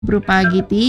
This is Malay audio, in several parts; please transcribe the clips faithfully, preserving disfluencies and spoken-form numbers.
berpagi ti.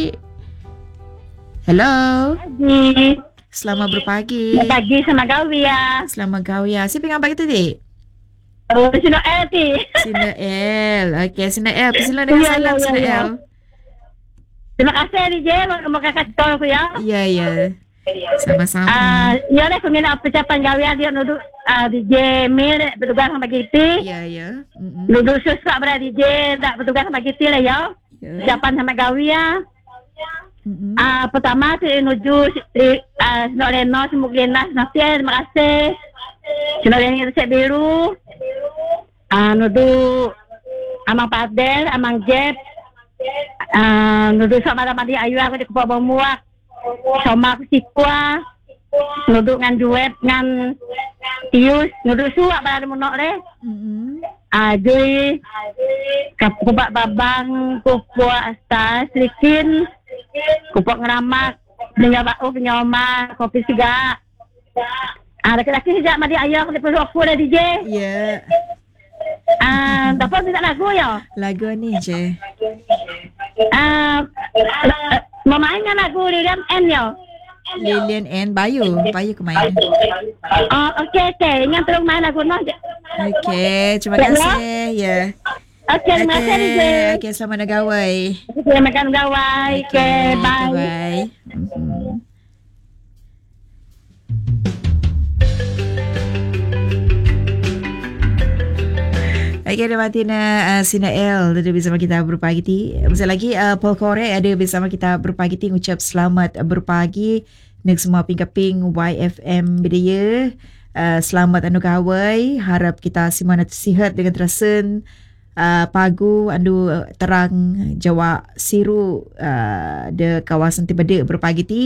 Hello. Pagi. Selamat berpagi. Selamat pagi sama gawi ya. Selamat gawi ya. Siapa yang pagi tu, Dik? Oh, Sino L T. Sina L. Okey, Sina L. Persilakan dengan Ya, salam, ya, Sina ya, ya. L. Terima kasih D J. Mau kakak tol aku ya. Ya, ya. Sama-sama. Ah, ya dah kami nak percapaian gawian dia nuduk ah, D J Mil bertugas sama kita. Ya, ya. Mm-mm. Nuduk susah berada D J tak bertugas sama kita lah ya. Ya. Persiapan sama gawian. Mm-mm. Ah, pertama saya nuju si ah, Sino Leno, Simuk Lena, nanti terima kasih. Sino Lena Resep Biru. Ah, nudu Amang Padel, Amang Jeb. Ah, nudu sok malam-malam ayu aku di Kupang Muak. Sama aku sikwa. Nudu ngan Juwet ngan Tius, nudu suak pada munok le. Mm-mm. Ah, jadi kapubak babang kupua asta selikin. Kupok ngeramak, dengan bau penyoma, kopi siga. Ah, laki-laki sejak madi ayah aku diperlu aku dah D J. Ya. Ah, dapat minta lagu ya? Lagu ni je. Ah, mau main dengan lagu Lilian N ya? Lilian and Bayu. Bayu ke main. Oh, okey okey. Ingat terus main lagu no. Okey, terima kasih. Ya. Okey, terima kasih D J. Okey, selamat negawai. Okey, makan gawai. Okey, bye. Bye. Mhm. Okey, ada Martina uh, Sina L ada bersama kita berpagi ti. Masa lagi uh, Paul Korek ada bersama kita berpagi ti ngucap selamat berpagi nek semua pingkaping Y F M Bidaya. Uh, selamat anu kawai, harap kita semua nak sihat dengan terasen. Uh, pagu andu uh, terang Jawa Siru uh, de kawasan Tibada berpagi ti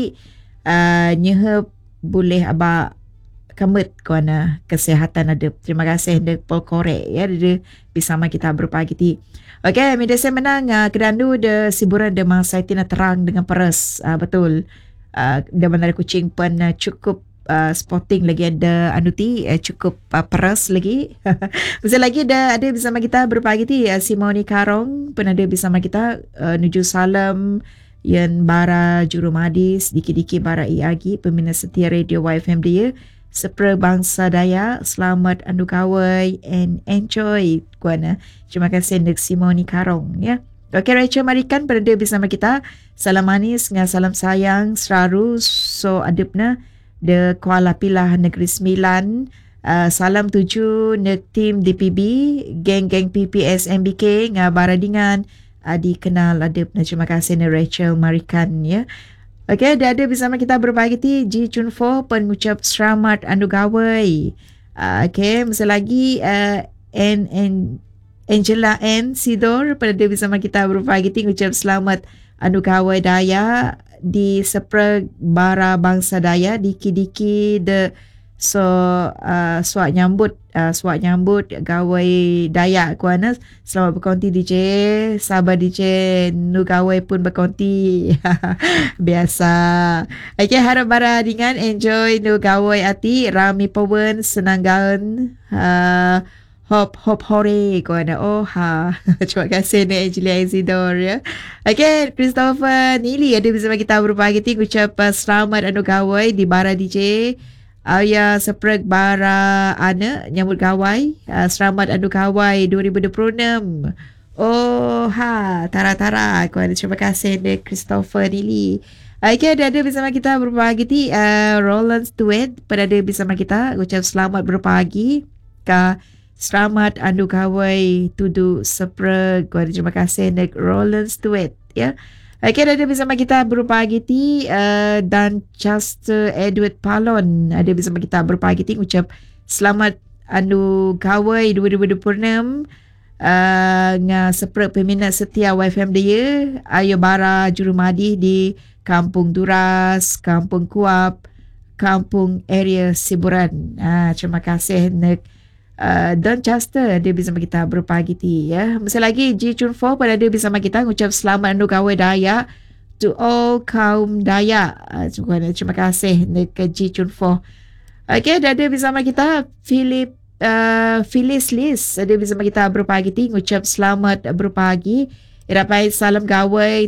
uh, nyehep boleh aba kamet kuana kesihatan ada. Terima kasih de Paul Korek ya de bersama kita berpagi ti. Okey, media saya menang uh, kedandu de siburan de masa tina terang dengan peres uh, betul. Uh, de bandar Kuching pun uh, cukup Uh, sporting lagi ada anu ti uh, cukup uh, peras lagi. Masa lagi ada ada bersama kita berpagi ti uh, Simoni Karong pun ada bersama kita uh, nuju salam yang bara jurumadis diki-diki bara iagi peminat setia radio Y F M dia sepre bangsa daya. Selamat andu kawai and enjoy kuana. Terima kasih untuk Simoni Karong ya. Okey, Rachel Marikan berada bersama kita. Salam manis dengan salam sayang selalu so adibna de Kuala Pilah Negeri Sembilan. Uh, salam tuju nek tim D P B, geng-geng P P S M B K ngah baradingan adi kenal adep. Terima kasih ne Rachel Marikan ya. Okey, ada ada bersama kita berbagi ti Ji Chun Fo pengucap selamat andu gawai. Uh, Okey, masa lagi uh, N N Angela N Sidor pada bersama kita berbagi ti ngucap selamat andu gawai daya di sepreg bara bangsa daya diki-diki de so uh, suak nyambut uh, suak nyambut gawai daya kuana. Selamat berkonti D J, sabar D J, nu gawai pun berkonti. Biasa. Okey, harap bara dengan enjoy nu gawai ati rami pawen senang gaun. Uh, Hop hop hore kuana. Oh ha. Terima kasih ni Angelia Isidor ya. Okey, Christopher Nili ada bersama kita berbagi ti ucap uh, selamat anu gawai di bara D J. Aya sepreg bara ana nyambut gawai. Uh, selamat anu gawai dua ribu dua puluh enam. Oh ha, tara-tara kuana. Terima kasih ni Christopher Nili. Okey, ada ada bersama kita berbagi ti uh, Roland Stewart berada bersama kita ucap selamat berbagi ka selamat andu kawai tudu sepreg. Terima kasih Nick Roland Stewart ya. Okey, ada bersama kita berbagi ti uh, dan Chester Edward Palon ada bersama kita berbagi ti ucap selamat andu kawai dua ribu dua puluh enam uh, nga sepreg peminat setia Y F M dia ayo bara jurumadi di Kampung Duras, Kampung Kuap, Kampung Area Siburan. Ah, terima kasih Nick Uh, Don Chester dia bersama kita berpagi ti ya. Masa lagi Ji Chun Fo pada dia bersama kita ngucap selamat andu kawai daya to all kaum daya. Uh, terima kasih ke Ji Chun Fo. Okey, ada dia bersama kita Philip uh, Phyllis Liz ada bersama kita berpagi ti ngucap selamat berpagi Irapai salam gawai